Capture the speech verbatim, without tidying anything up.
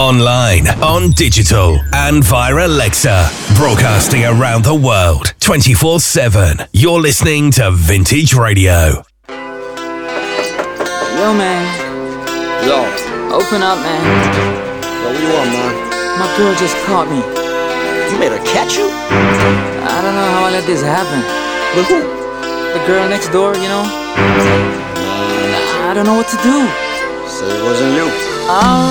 online, on digital, and via Alexa. Broadcasting around the world, twenty-four seven. You're listening to Vintage Radio. Yo, man. Yo. Open up, man. Yo, what you want, man? My girl just caught me. You made her catch you? I don't know how I let this happen. With who? The girl next door, you know? Uh, I don't know what to do. so it wasn't you. Oh.